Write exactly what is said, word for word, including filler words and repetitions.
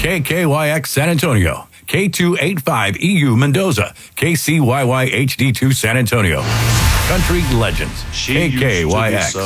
K K Y X San Antonio, K two eighty-five E U Mendoza, K C Y Y H D two San Antonio. Country Legends, She K K Y used to be X. so